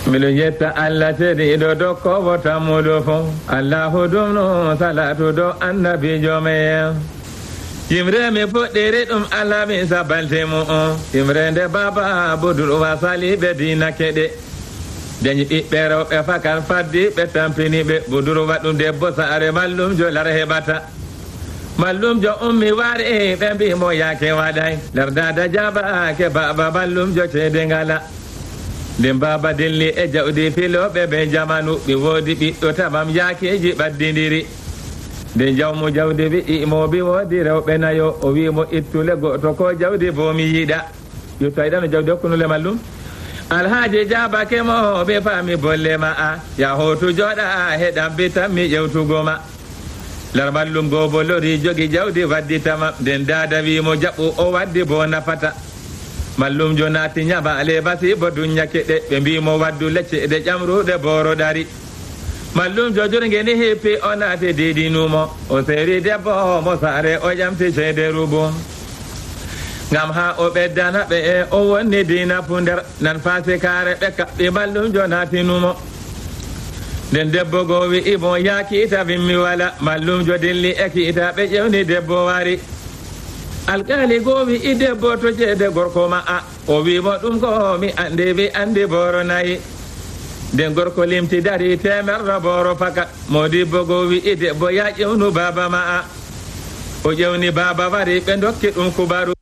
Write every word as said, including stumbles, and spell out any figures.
mbiɗo yetta Allah tediɗo dokkowo tammuɗo fo allahu ɗum no salatu dow annabijo meyen yimre mi fuɗɗiri ɗum Allah mi sabaltemo on yimre nde baba budul wa saliɓe dina keɗe dañi ɓiɓɓe rewɓe fakal faddi ɓe tampiniɓe buduru waɗum debbo saare mallumjo lar heɓata mallumjo ummi wari ɓe mbimo yake waɗay nder dada jabake baba mallumjo ceede ngala nden baba dilli e jawdi filoɓe ɓe jamanu ɓe woodi ɓiɗɗo tamam yakeji ɓaddidiri nde jawmu jawdi wi imoɓe woodi rewɓe nayo o wimo ittule goto ko jawdi bo mi yiiɗa yottayiɗano jawdi hokkunule mallum alhaaji jabake mo ɓe faami bolle ma a ya hotu joɗa heɗam bitan mi ƴewtugoma lar mallum gobo lori jogi jawdi wadditama nden dada wimo jaɓɓu o waddi bo nafata mallum jo naati ñaɓa ale basi bo duñakeɗe ɓe mbimo waddu lecceɗe ƴamruɗe boro ɗari mallum jo jurgeni hippi o naati didinumo o seeri debbo mo saare o ƴamti ceede rubum ngam ha o ɓeddana ɓe e o wonni dina punder nan faasi kaare ɓe kaɓɓi mallum jo naatinumo nden debbo go wi imo ya kiita wimmi wala mallum jo dilli e kiita ɓe ƴewni debbo wari alkali go wi i debbo to ceede gorko ma a o wimo ɗum ko mi andi wi andi boro nayi nden gorko limti dari temerɗo boro fakat modibbo go wi i debbo ya ƴewnu baba ma a o ƴewni baba wari ɓe dokki ɗum kubaru